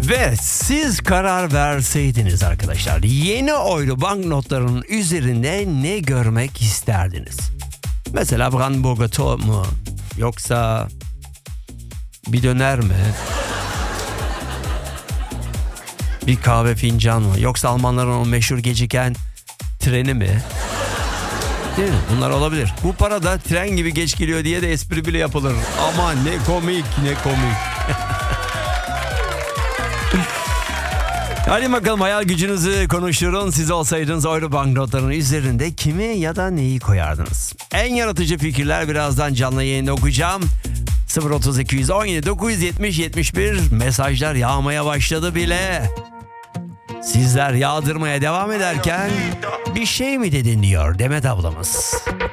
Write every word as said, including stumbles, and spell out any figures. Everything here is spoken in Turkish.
Ve siz karar verseydiniz arkadaşlar, yeni euro banknotlarının üzerinde ne görmek isterdiniz? Mesela Brandenburger Tor mu? Yoksa bir döner mi? Bir kahve fincanı mı? Yoksa Almanların o meşhur geciken treni mi? Değil mi? Bunlar olabilir. Bu para da tren gibi geç geliyor diye de espri bile yapılır. Aman ne komik, ne komik. Hadi bakalım, hayal gücünüzü konuşturun. Siz olsaydınız euro banknotlarının üzerinde kimi ya da neyi koyardınız? En yaratıcı fikirler birazdan canlı yayında okuyacağım. sıfır otuz iki yüz on yedi dokuz yüz yetmiş yetmiş bir mesajlar yağmaya başladı bile. Sizler yağdırmaya devam ederken bir şey mi dedin diyor Demet ablamız.